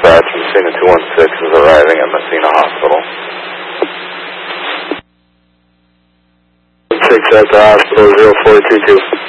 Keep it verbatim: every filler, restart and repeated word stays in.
dispatch, Messina two one six is arriving at Messina Hospital. six at the hospital, zero four two two.